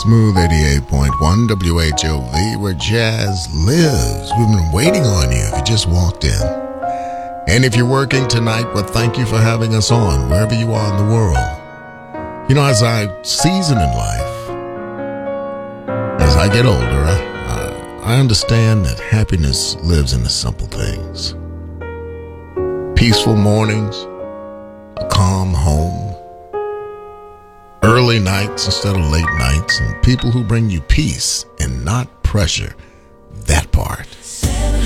Smooth 88.1 WHOV, where jazz lives. We've been waiting on you if you just walked in. And if you're working tonight, well, thank you for having us on, wherever you are in the world. You know, as I season in life, as I get older, I understand that happiness lives in the simple things. Peaceful mornings, a calm home, early nights instead of late nights, and people who bring you peace and not pressure. That part.